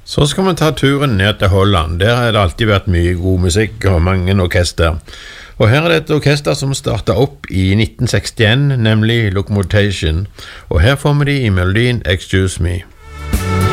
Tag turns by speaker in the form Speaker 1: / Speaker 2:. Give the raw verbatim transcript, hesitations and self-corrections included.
Speaker 1: Så skal vi ta turen ned til Holland. Der har det alltid vært mye god musikk og mange orkester. Og her er det et orkester som startet opp i nitten sekstien, nemlig Locomotion. Og her får vi de i melodien Excuse Me.